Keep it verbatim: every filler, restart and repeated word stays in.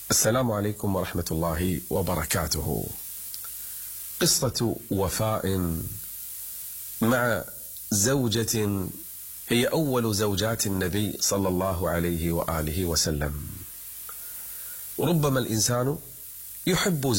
السلام عليكم ورحمة الله وبركاته. قصة وفاء مع زوجة هي أول زوجات النبي صلى الله عليه وآله وسلم. ربما الإنسان يحب